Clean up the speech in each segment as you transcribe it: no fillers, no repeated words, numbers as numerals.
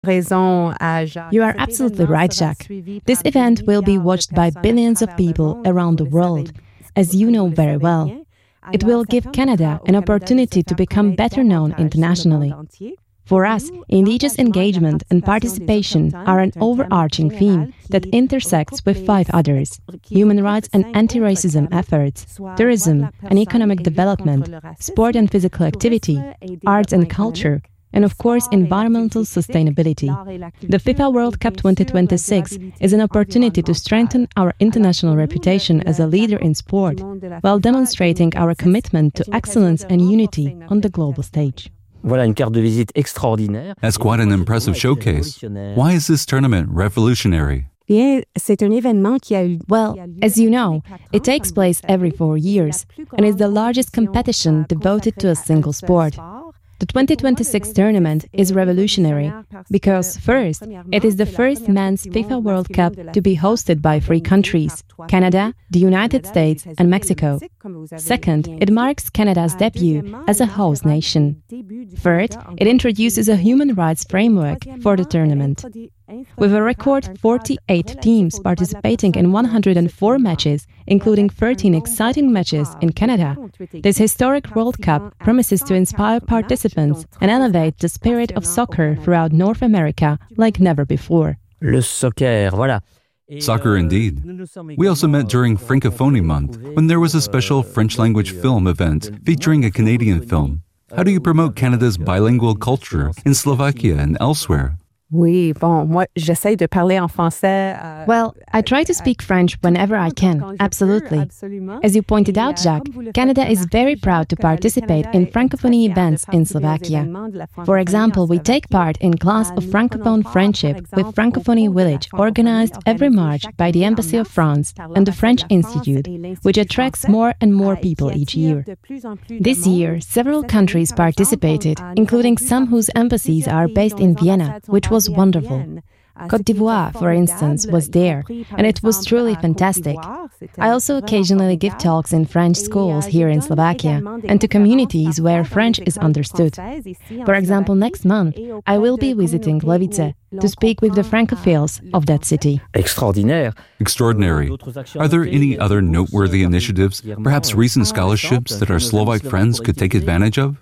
You are absolutely right, Jacques. This event will be watched by billions of people around the world, as you know very well. It will give Canada an opportunity to become better known internationally. For us, indigenous engagement and participation are an overarching theme that intersects with 5 others: human rights and anti-racism efforts, tourism and economic development, sport and physical activity, arts and culture, and of course environmental sustainability. The FIFA World Cup 2026 is an opportunity to strengthen our international reputation as a leader in sport, while demonstrating our commitment to excellence and unity on the global stage. Voilà une carte de visite extraordinaire. That's quite an impressive showcase. Why is this tournament revolutionary? Well, as you know, it takes place every 4 years and is the largest competition devoted to a single sport. The 2026 tournament is revolutionary because, first, it is the first men's FIFA World Cup to be hosted by 3 countries: Canada, the United States, and Mexico. Second, it marks Canada's debut as a host nation. Third, it introduces a human rights framework for the tournament. With a record 48 teams participating in 104 matches, including 13 exciting matches in Canada, this historic World Cup promises to inspire participants and elevate the spirit of soccer throughout North America like never before. Le soccer, voilà. Soccer indeed. We also met during Francophonie Month, when there was a special French-language film event featuring a Canadian film. How do you promote Canada's bilingual culture in Slovakia and elsewhere? Well, I try to speak French whenever I can, absolutely. As you pointed out, Jacques, Canada is very proud to participate in Francophonie events in Slovakia. For example, we take part in Class of Francophone Friendship with Francophonie Village, organized every March by the Embassy of France and the French Institute, which attracts more and more people each year. This year, several countries participated, including some whose embassies are based in Vienna, which was wonderful. Côte d'Ivoire, for instance, was there, and it was truly fantastic. I also occasionally give talks in French schools here in Slovakia and to communities where French is understood. For example, next month, I will be visiting Levice to speak with the Francophiles of that city. Extraordinaire. Extraordinary. Are there any other noteworthy initiatives, perhaps recent scholarships that our Slovak friends could take advantage of?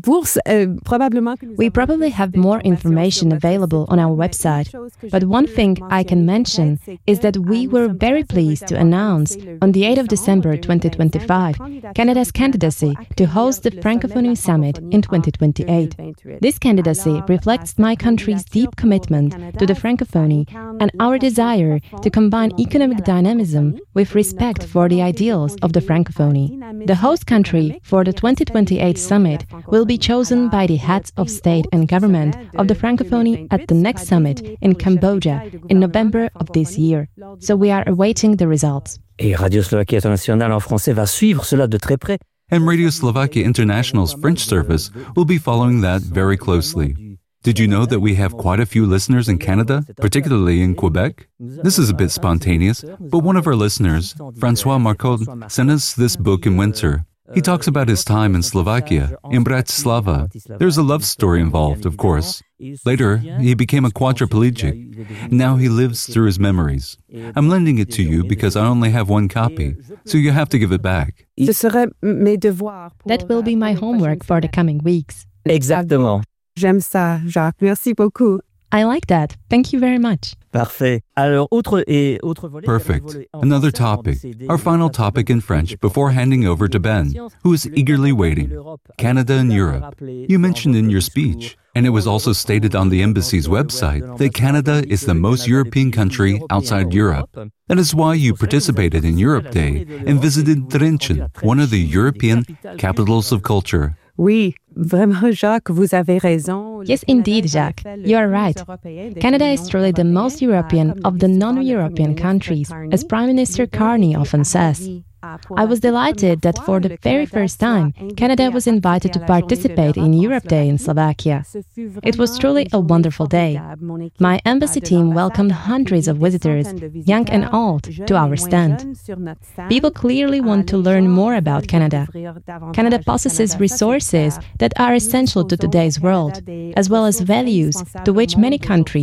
We probably have more information available on our website, but one thing I can mention is that we were very pleased to announce on the 8th of December 2025 Canada's candidacy to host the Francophonie Summit in 2028. This candidacy reflects my country's deep commitment to the Francophonie and our desire to combine economic dynamism with respect for the ideals of the Francophonie. The host country for the 2028 summit will be chosen by the heads of state and government of the Francophonie at the next summit in Cambodia in November of this year. So we are awaiting the results. Et Radio Slovaquie Internationale en français va suivre cela de très près. And Radio Slovakia International's French service will be following that very closely. Did you know that we have quite a few listeners in Canada, particularly in Quebec? This is a bit spontaneous, but one of our listeners, François Marcot, sent us this book in winter. He talks about his time in Slovakia, in Bratislava. There's a love story involved, of course. Later, he became a quadriplegic. Now he lives through his memories. I'm lending it to you because I only have one copy, so you have to give it back. That will be my homework for the coming weeks. Exactement. J'aime ça, Jacques. Merci beaucoup. I like that. Thank you very much. Parfait. Alors, autre volet. Perfect. Another topic. Our final topic in French before handing over to Ben, who is eagerly waiting. Canada and Europe. You mentioned in your speech, and it was also stated on the embassy's website, that Canada is the most European country outside Europe. That is why you participated in Europe Day and visited Trenčín, one of the European capitals of culture. Oui, vraiment, Jacques, vous avez raison. Yes, indeed, Jacques. You are right. Canada is truly the most European of the non-European countries, as Prime Minister Carney often says. I was delighted that for the very first time, Canada was invited to participate in Europe Day in Slovakia. It was truly a wonderful day. My embassy team welcomed hundreds of visitors, young and old, to our stand. People clearly want to learn more about Canada. Canada possesses resources that are essential to today's world, as well as values to which many countries